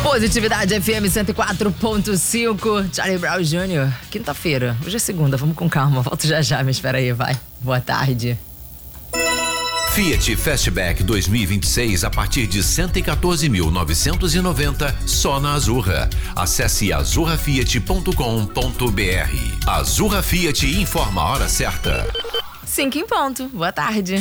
Positividade FM 104.5, Charlie Brown Jr. Quinta-feira, hoje é segunda, vamos com calma, volto já, me espera aí, vai. Boa tarde. Fiat Fastback 2026 a partir de 114.990 só na Azurra. Acesse azurrafiat.com.br. Azurra Fiat informa a hora certa. 5 em ponto, boa tarde.